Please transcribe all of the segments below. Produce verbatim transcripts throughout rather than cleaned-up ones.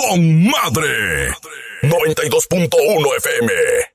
con madre. noventa y dos punto uno F M.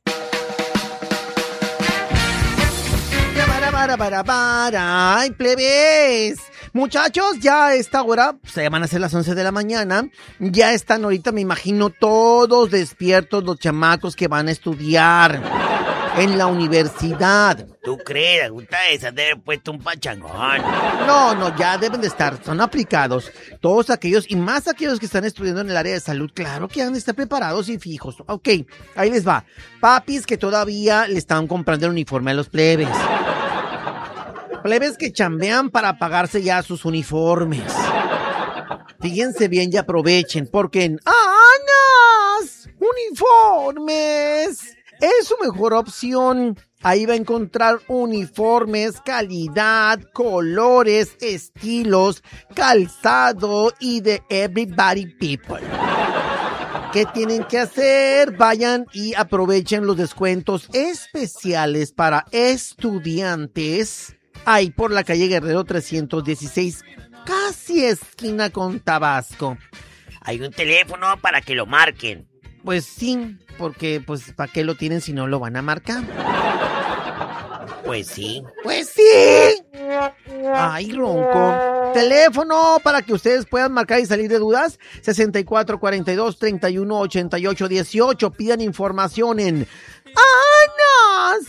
Para, para, para, para. ¡Ay, plebes! Muchachos, ya a esta hora, se van a ser las once de la mañana, ya están ahorita, me imagino, todos despiertos los chamacos que van a estudiar en la universidad. ¿Tú crees? Ustedes se han de haber puesto un pachangón. No, no, ya deben de estar, son aplicados. Todos aquellos, y más aquellos que están estudiando en el área de salud, claro que han de estar preparados y fijos. Ok, ahí les va. Papis que todavía le están comprando el uniforme a los plebes. Plebes que chambean para pagarse ya sus uniformes. Fíjense bien y aprovechen, porque en Anas Uniformes es su mejor opción. Ahí va a encontrar uniformes, calidad, colores, estilos, calzado y de everybody people. ¿Qué tienen que hacer? Vayan y aprovechen los descuentos especiales para estudiantes. Ahí por la calle Guerrero trescientos dieciséis, casi esquina con Tabasco. Hay un teléfono para que lo marquen. Pues sí, porque pues ¿para qué lo tienen si no lo van a marcar? Pues sí. Pues sí. Ay, ronco. Teléfono para que ustedes puedan marcar y salir de dudas. sesenta y cuatro cuarenta y dos treinta y uno ochenta y ocho dieciocho. Pidan información en Anas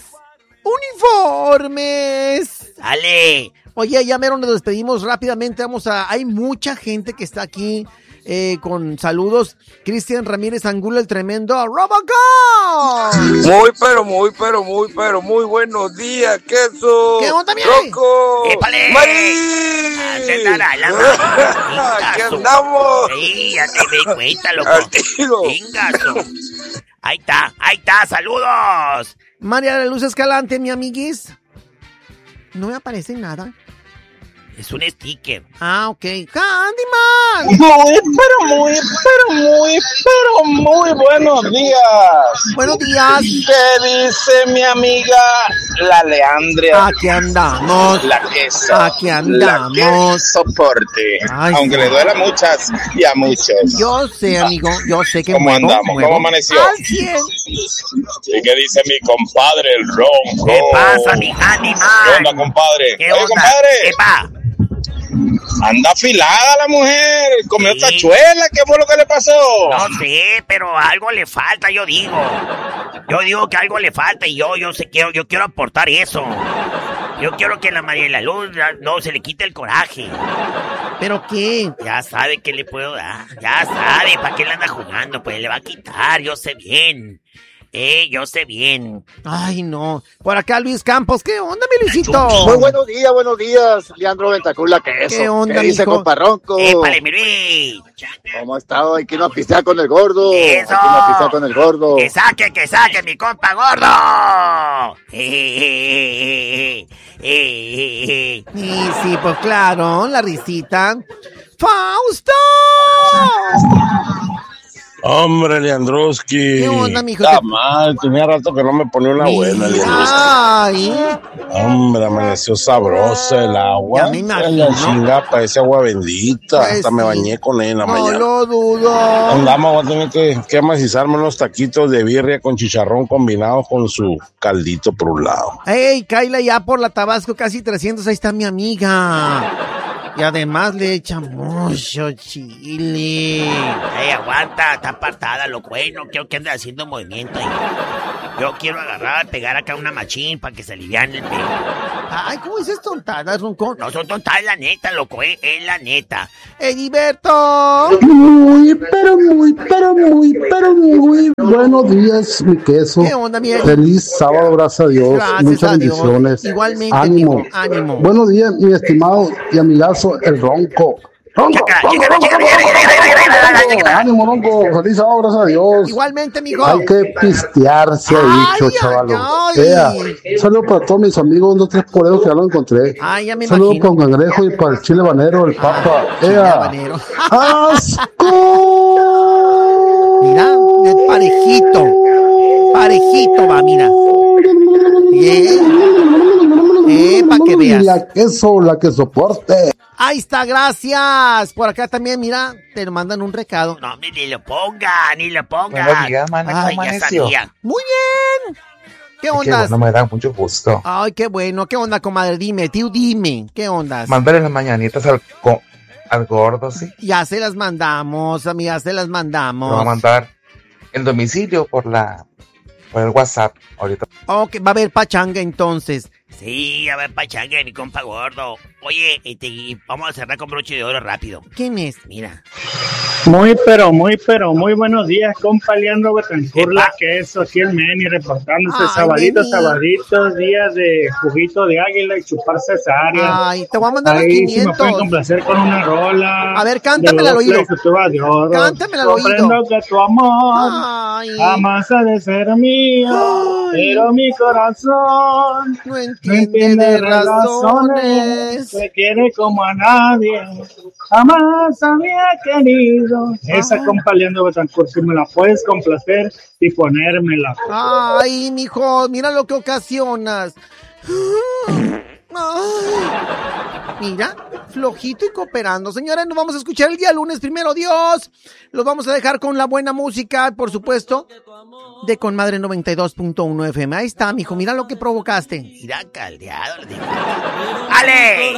Uniformes. ¡Sale! Oye, ya mero nos despedimos rápidamente. Vamos a... Hay mucha gente que está aquí eh, con saludos. Cristian Ramírez Angulo, el tremendo Robocop. Muy, pero muy, pero muy, pero muy buenos días, queso. ¿Qué onda, mi Rocco? ¡Épale! ¡Marí! ¡Aquí andamos! Sí, ya te di cuenta, loco. Al tiro. ¡Chingazo! Ahí está, ahí está, saludos. María de Luz Escalante, mi amiguis. No me aparece nada. Es un sticker. Ah, ok. ¡Candyman! Muy, pero muy, pero muy, pero muy buenos días. Buenos días. ¿Qué dice mi amiga la Leandria? Aquí andamos. La queso. Aquí andamos. La que soporte. Ay, aunque sí. le duela a muchas y a muchos. Yo sé, amigo. Yo sé que ¿Cómo muevo, andamos? muevo. ¿Cómo amaneció? Al cien. ¿Y qué dice mi compadre el ronco? ¿Qué pasa, mi Handyman? ¿Qué onda, compadre? ¿Qué Oye, onda? compadre. ¡Epa! Anda afilada la mujer. Comió Sí. tachuela. ¿Qué fue lo que le pasó? No sé, pero algo le falta, yo digo. Yo digo que algo le falta y yo, yo sé que yo quiero aportar eso. Yo quiero que la María de la Luz no se le quite el coraje. ¿Pero qué? Ya sabe que le puedo dar. Ya sabe, ¿para qué le anda jugando? Pues le va a quitar, yo sé bien. Eh, yo sé bien. Ay, no. Por acá Luis Campos. ¿Qué onda, mi Luisito? Muy buenos días, buenos días, Leandro Ventacula, que eso. ¿Qué onda, ¿Qué dice, mijo? comparronco? ¡Épale, mi Luis! ¿Cómo ha estado? Hay que ir a pistear con el gordo. ¡Eso! Hay que ir a pistear con el gordo. ¡Que saque, que saque, mi compa gordo! Eh, eh, eh, eh, eh. Sí, sí, pues claro, la risita. ¡Fausto! Hombre, Leandroski. ¿Qué onda, mijo? Está mal, tenía rato que no me ponía una buena, Leandroski. Ay, Hombre, amaneció sabrosa el agua. Ya me imagino. La chinga parece agua bendita. Pues Hasta me sí. bañé con él en la no mañana. lo dudo. Andamos, voy a tener que, que amacizarme unos taquitos de birria con chicharrón combinados con su caldito por un lado. Ey, Kaila, ya por la Tabasco casi trescientos, ahí está mi amiga. Y además le echa mucho chile. Ey, aguanta, está apartada, loco. Ey, no quiero que ande haciendo movimiento ahí. Yo quiero agarrar, pegar acá una machín para que se aliviane el pelo. Ay, ¿cómo dices tontadas, Ronco? No son tontas, la neta, loco, eh, es la neta. Heriberto. Muy, pero muy, pero muy, pero muy buenos días, mi queso. ¿Qué onda, mi Eri? Feliz sábado, gracias a Dios. Gracias Muchas a Dios. bendiciones. Igualmente, Ánimo. mijo, ánimo. Buenos días, mi estimado y amigazo, el Ronco. Ronco, Chica, ronco, chica, ronco, chica, ronco, chica, chica, chica, chica, chica, chica, chica. ánimo, Ronco. Feliz sábado, gracias a Dios. Igualmente, mijo. Hay que pistear, se ha Ay, dicho, ay, chavalo. ay. Ea, saludos para todos mis amigos, dos, tres poreros que ya lo encontré. Ay, ya me Saludos imagino. para un cangrejo y para el chile banero, el papa. chile Ea. habanero. ¡Asco! Mira, es parejito. Parejito va, mira. Bien. Eh, pa' que veas. La queso, la que soporte. Ahí está, gracias. Por acá también, mira, te mandan un recado. No, ni lo ponga, ni lo ponga. Buenos días, mana, ¿cómo Ay, ya amaneció? sabía. Muy bien. ¿Qué Qué onda? bueno, me da mucho gusto. Ay, qué bueno. ¿Qué onda, comadre? Dime, tío, dime. ¿Qué ondas? Mándale las mañanitas al, co- al gordo, ¿sí? Ya se las mandamos, amiga, se las Lo va a mandamos. mandar el domicilio por la por el WhatsApp ahorita. Ok, va a haber pachanga entonces. Sí, a ver, pachanga, mi compa gordo. Oye, este, vamos a cerrar con broche de oro rápido. ¿Quién es? Mira. Muy, pero muy, pero muy buenos días, compa Leandro Betancourt, la queso, aquí el Meni reportándose, Ay, sabaditos, Meni. sabaditos, días de juguito de águila y chupar cesárea. Ay, te voy a mandar los Ahí sí me pueden quinientos. complacer con una rola. A ver, cántamela de al los oído. Players de Tuba de Oro. Cántamela al oído. Comprendo que tu amor Ay, jamás ha de ser mío, Ay. pero mi corazón no no entiende entiende de de razones, razones. te quiere como a nadie, jamás había querido. Esa compa Leandro Betancourt, si me la puedes complacer y ponérmela. Ay, mijo, mira lo que ocasionas. Ay, mira, flojito y cooperando. Señores, nos vamos a escuchar el día lunes, primero Dios. Los vamos a dejar con la buena música, por supuesto, de Conmadre noventa y dos punto uno F M. Ahí está, mijo, mira lo que provocaste. Mira, caldeado. ¡Ale!